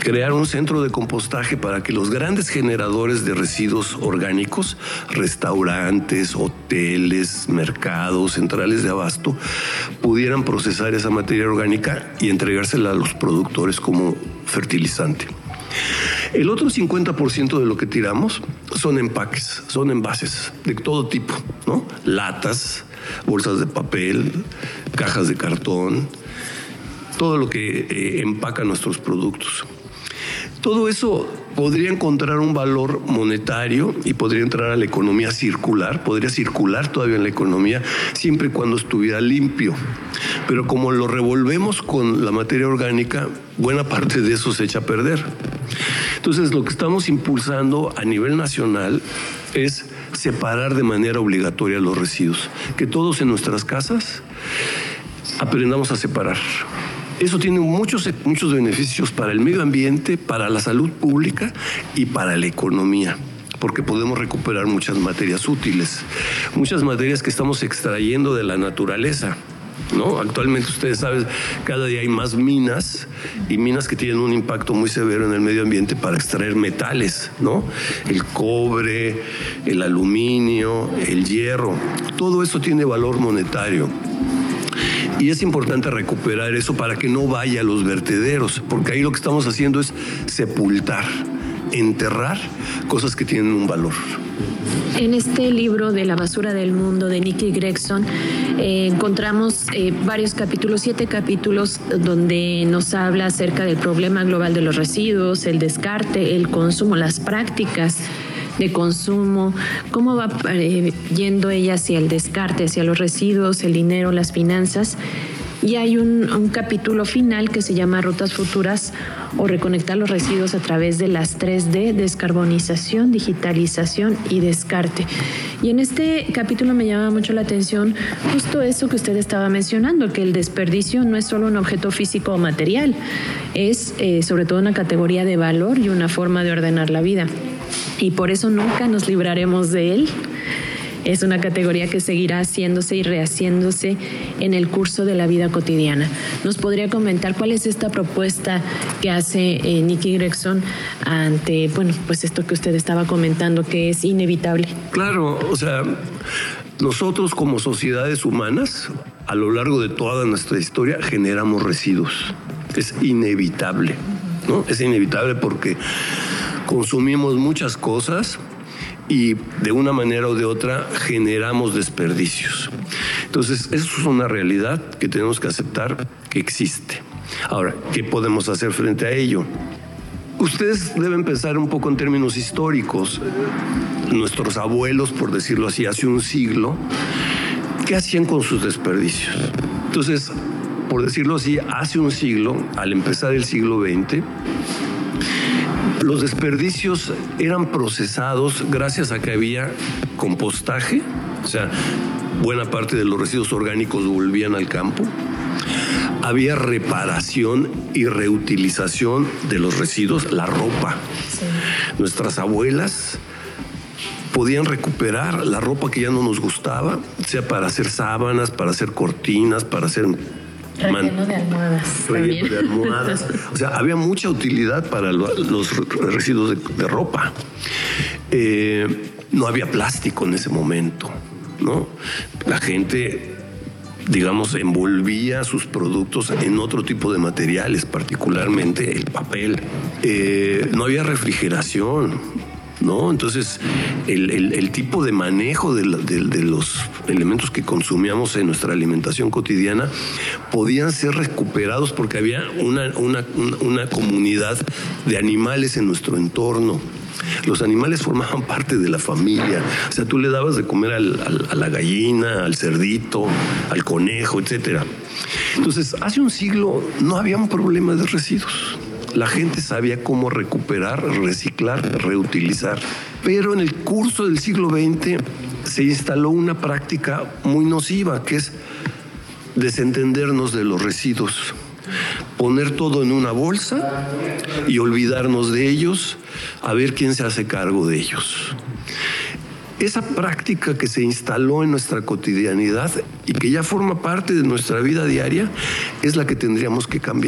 crear un centro de compostaje para que los grandes generadores de residuos orgánicos, restaurantes, hoteles, mercados, centrales de abasto, pudieran procesar esa materia orgánica y entregársela a los productores como fertilizante. El otro 50% de lo que tiramos son empaques, son envases de todo tipo, ¿no? Latas, bolsas de papel, cajas de cartón, todo lo que empaca nuestros productos. Todo eso podría encontrar un valor monetario y podría entrar a la economía circular, podría circular todavía en la economía siempre y cuando estuviera limpio. Pero como lo revolvemos con la materia orgánica, buena parte de eso se echa a perder. Entonces, lo que estamos impulsando a nivel nacional es separar de manera obligatoria los residuos, que todos en nuestras casas aprendamos a separar. Eso tiene muchos beneficios para el medio ambiente, para la salud pública y para la economía, porque podemos recuperar muchas materias útiles, muchas materias que estamos extrayendo de la naturaleza, ¿no? Actualmente, ustedes saben, cada día hay más minas y minas que tienen un impacto muy severo en el medio ambiente para extraer metales, ¿no? El cobre, el aluminio, el hierro, todo eso tiene valor monetario. Y es importante recuperar eso para que no vaya a los vertederos, porque ahí lo que estamos haciendo es sepultar, enterrar cosas que tienen un valor. En este libro de La basura del mundo de Nikki Gregson encontramos varios capítulos, 7 capítulos, donde nos habla acerca del problema global de los residuos, el descarte, el consumo, las prácticas de consumo, cómo va yendo ella hacia el descarte, hacia los residuos, el dinero, las finanzas. Y hay un capítulo final que se llama Rutas Futuras o Reconectar los residuos a través de las 3D, descarbonización, digitalización y descarte. Y en este capítulo me llama mucho la atención justo eso que usted estaba mencionando, que el desperdicio no es solo un objeto físico o material, es sobre todo una categoría de valor y una forma de ordenar la vida. Y por eso nunca nos libraremos de él. Es una categoría que seguirá haciéndose y rehaciéndose en el curso de la vida cotidiana. ¿Nos podría comentar cuál es esta propuesta que hace Nikki Gregson ante, bueno, pues esto que usted estaba comentando, que es inevitable? Claro, o sea, nosotros como sociedades humanas, a lo largo de toda nuestra historia, generamos residuos. Es inevitable, ¿no? Es inevitable porque consumimos muchas cosas y de una manera o de otra generamos desperdicios. Entonces, eso es una realidad que tenemos que aceptar que existe. Ahora, ¿qué podemos hacer frente a ello? Ustedes deben pensar un poco en términos históricos. Nuestros abuelos, por decirlo así, hace un siglo, ¿qué hacían con sus desperdicios? Entonces, por decirlo así, hace un siglo, al empezar el siglo XX, los desperdicios eran procesados gracias a que había compostaje, o sea, buena parte de los residuos orgánicos volvían al campo. Había reparación y reutilización de los residuos, la ropa. Sí. Nuestras abuelas podían recuperar la ropa que ya no nos gustaba, sea para hacer sábanas, para hacer cortinas, para hacer relleno de almohadas. Relleno de almohadas. O sea, había mucha utilidad para los residuos de ropa. No había plástico en ese momento, ¿no? La gente, digamos, envolvía sus productos en otro tipo de materiales, particularmente el papel. No había refrigeración, ¿no? Entonces, el tipo de manejo de los elementos que consumíamos en nuestra alimentación cotidiana podían ser recuperados porque había una comunidad de animales en nuestro entorno. Los animales formaban parte de la familia. O sea, tú le dabas de comer a la gallina, al cerdito, al conejo, etcétera. Entonces, hace un siglo no había un problema de residuos. La gente sabía cómo recuperar, reciclar, reutilizar. Pero en el curso del siglo XX se instaló una práctica muy nociva, que es desentendernos de los residuos, poner todo en una bolsa y olvidarnos de ellos, a ver quién se hace cargo de ellos. Esa práctica que se instaló en nuestra cotidianidad y que ya forma parte de nuestra vida diaria es la que tendríamos que cambiar.